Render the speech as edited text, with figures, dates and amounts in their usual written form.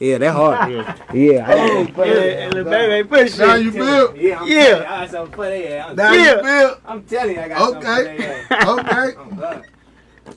Yeah, that hard. Yeah. Baby, ain't put shit. Now you feel? Yeah, I got something for that. Now you feel? I'm telling you, I got something for that. Okay. I'm done.